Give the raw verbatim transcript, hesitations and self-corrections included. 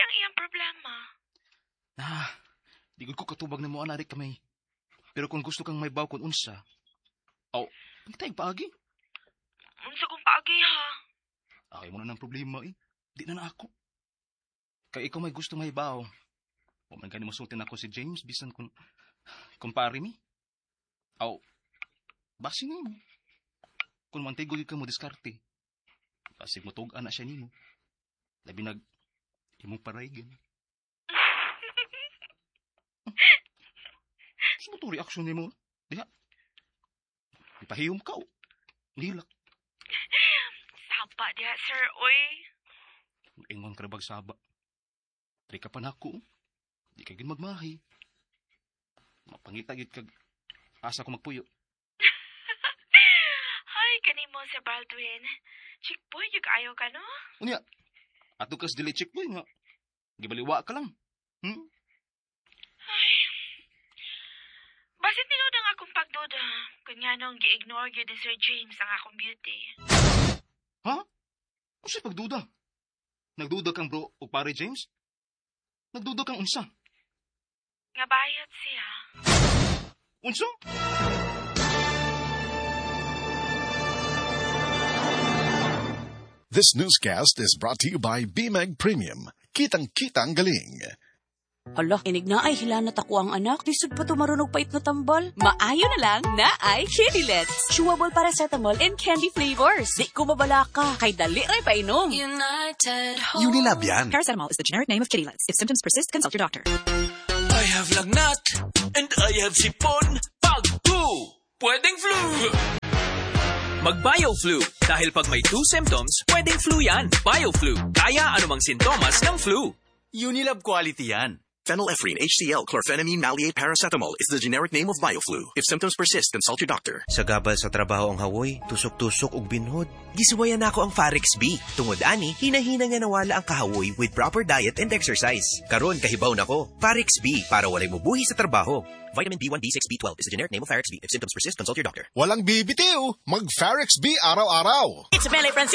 ang iyang problema? Ah, di gud ko katubag na mo anari kamay. Pero kung gusto kang may baw kung unsa, aw, pagtayag paagi. Unsa kong paagi ha? Ay mo na ng problema eh. Di na na ako. Kaya ikaw may gusto may baw. O man gani masultin ako si James bisan kung kumpare mi. Aw, basi nimo. Kung mantigo ka mo diskarte. Basig mo tug ana siya nimo. Labi nag imong paraygan. Gusto mo to reaksyon nimo? Diha. Ipahiyom ka o. Nilak. Saba diha, sir, oy. Ingon karabag saba. Tri ka pa na ako. Di ka gin magmahi. Mapangitagit kag asa ko magpuyo. Ay, kanimo si Baldwin. Chick boy, yung ayaw ka, no? Unya, ato kas dili chick boy nga. Gibaliwa ka lang. Hmm? Ay. Basit nilo ng akong pagduda. Kung nga nung gi-ignore yun ni Sir James ang akong beauty. Ha? Kung siya pagduda? Nagduda kang bro o pare James? Nagduda kang unsa? Nga bayat siya. Unsa? This newscast is brought to you by B M A G Premium. Kitang-kitang galing. Hala, inig na ay hilanat ako ang anak. Lisod pa tumarunong pait na tambal. Maayo na lang na ay Kitty-Lets. Chewable paracetamol and candy flavors. Di ko mabala ka. Kay dali rin painom. United Unilab yan. Paracetamol is the generic name of Kitty-Lets. If symptoms persist, consult your doctor. I have lagnat and I have sipon. Pag two, pwedeng flu. Mag-BioFlu. Dahil pag may two symptoms, pwedeng flu yan. BioFlu. Kaya anumang sintomas ng flu. Unilab quality yan. Phenylephrine, H C L, chlorphenamine, maleate, paracetamol is the generic name of BioFlu. If symptoms persist, consult your doctor. Sa gabal sa trabaho ang hawoy, tusok-tusok ug binhod. Gisuwayan ako ang Farex B. Tungod ani, hinahina nga nawala ang kahawoy with proper diet and exercise. Karon kahibaw nako. Farex B para walay mubuhi sa trabaho. Vitamin B one, B six, B twelve is the generic name of Farex B. If symptoms persist, consult your doctor. Walang bibitiw. Mag-Farex B araw-araw. It's a Pele Francis.